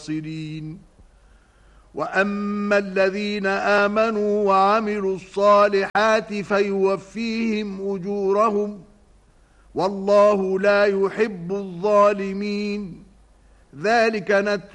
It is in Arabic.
وأما الذين آمنوا وعملوا الصالحات فيوفيهم أجورهم والله لا يحب الظالمين. ذلك